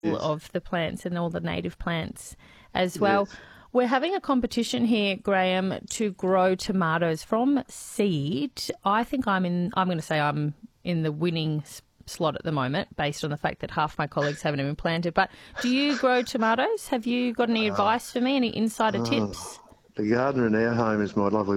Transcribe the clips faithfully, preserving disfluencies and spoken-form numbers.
yes. of the plants and all the native plants as well. Yes. We're having a competition here, Graham, to grow tomatoes from seed. I think I'm in, I'm going to say I'm in the winning s- slot at the moment based on the fact that half my colleagues haven't even planted. But do you grow tomatoes? Have you got any advice for me, any insider Oh, tips? The gardener in our home is my lovely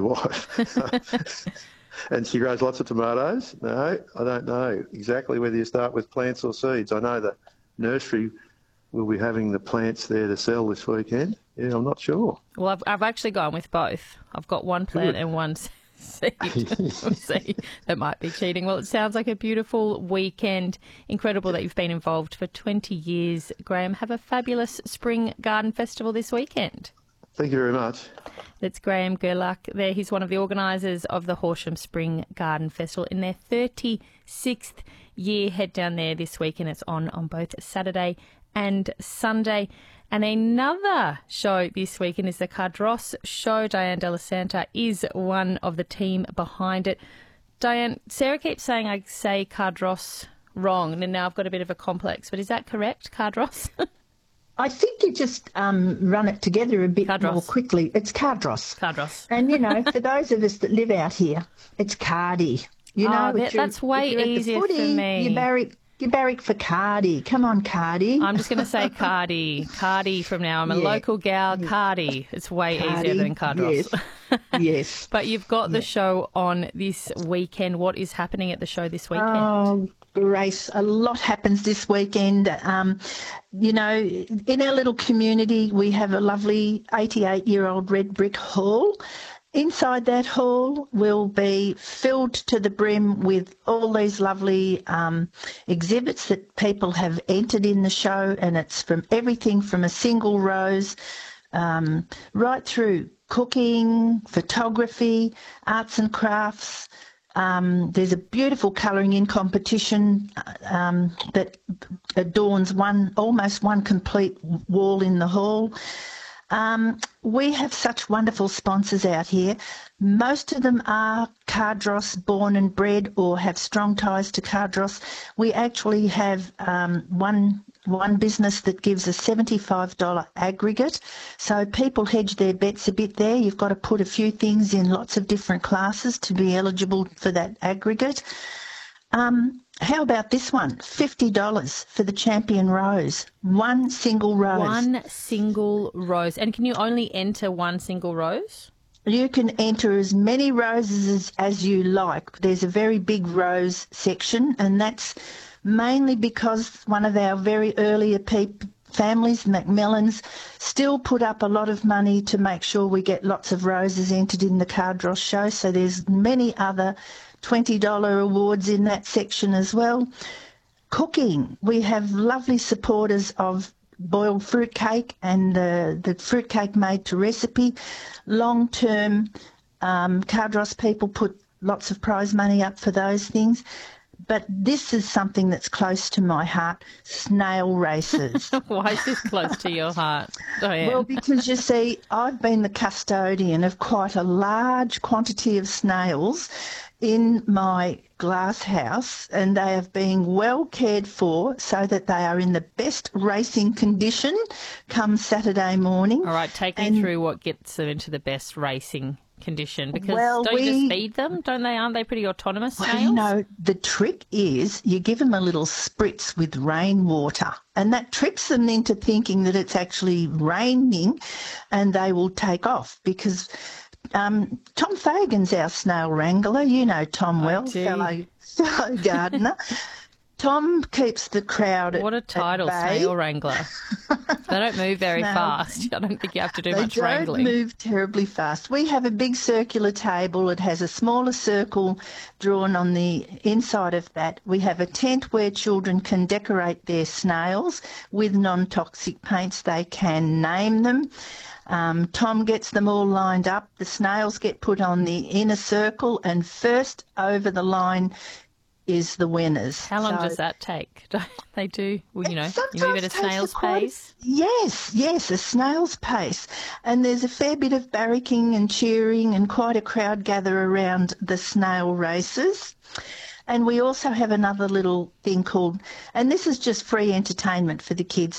wife. And she grows lots of tomatoes. No, I don't know exactly whether you start with plants or seeds. I know the nursery will be having the plants there to sell this weekend. Yeah, I'm not sure. Well, I've, I've actually gone with both. I've got one plant Good. and one seed. We'll see. That might be cheating. Well, it sounds like a beautiful weekend. Incredible that you've been involved for twenty years, Graham. Have a fabulous Spring Garden Festival this weekend. Thank you very much. That's Graham Gerlach there. He's one of the organisers of the Horsham Spring Garden Festival in their thirty-sixth year. Head down there this weekend. It's on on both Saturday and Sunday. And another show this weekend is the Cardross Show. Diane Delasanta is one of the team behind it. Diane, Sarah keeps saying I say Cardross wrong, and now I've got a bit of a complex. But is that correct, Cardross? I think you just um, run it together a bit Cardross. more quickly. It's Cardross. Cardross. And, you know, for those of us that live out here, it's Cardi. You know, Oh, if that- you're- that's way if you're at the easier for footy, me. You barrack, you barrack for Cardi. Come on, Cardi. I'm just going to say Cardi. Cardi from now. I'm a Yeah. local gal. Cardi. It's way Cardi, easier than Cardross. Yes. Yes. But you've got the show on this weekend. What is happening at the show this weekend? Oh, Grace, a lot happens this weekend. Um, you know, in our little community, we have a lovely eighty-eight-year-old red brick hall. Inside that hall will be filled to the brim with all these lovely um, exhibits that people have entered in the show, and it's from everything from a single rose um, right through cooking, photography, arts and crafts. Um, there's a beautiful colouring in competition um, that adorns one almost one complete wall in the hall. Um, we have such wonderful sponsors out here. Most of them are Cardross born and bred or have strong ties to Cardross. We actually have um, one one business that gives a seventy-five dollars aggregate. So people hedge their bets a bit there. You've got to put a few things in lots of different classes to be eligible for that aggregate. Um, how about this one? fifty dollars for the champion rose. One single rose. One single rose. And can you only enter one single rose? You can enter as many roses as, as you like. There's a very big rose section, and that's mainly because one of our very earlier people, families, Macmillans, still put up a lot of money to make sure we get lots of roses entered in the Cardross show. So there's many other twenty dollars awards in that section as well. Cooking. We have lovely supporters of boiled fruit cake and the, the fruit cake made to recipe. Long-term um, Cardross people put lots of prize money up for those things. But this is something that's close to my heart, snail races. Why is this close to your heart, Diane? Well, because you see, I've been the custodian of quite a large quantity of snails in my glass house, and they have been well cared for so that they are in the best racing condition come Saturday morning. All right, take me And- through what gets them into the best racing condition, because Well, don't you we- just feed them? Don't they? Aren't they pretty autonomous Well, snails? you know, the trick is you give them a little spritz with rainwater, and that tricks them into thinking that it's actually raining, and they will take off because um, Tom Fagan's our snail wrangler. You know Tom I well, do. fellow, fellow gardener. Tom keeps the crowd at, What a title, at bay. snail wrangler. They don't move very Snail. fast. I don't think you have to do They much don't wrangling. move terribly fast. We have a big circular table. It has a smaller circle drawn on the inside of that. We have a tent where children can decorate their snails with non-toxic paints. They can name them. Um, Tom gets them all lined up. The snails get put on the inner circle, and first over the line is the winners. How long So- does that take? They do, well, you know, It you move at a sometimes takes snail's quite- pace. Yes, yes, a snail's pace. And there's a fair bit of barracking and cheering and quite a crowd gather around the snail races. And we also have another little thing called, and this is just free entertainment for the kids,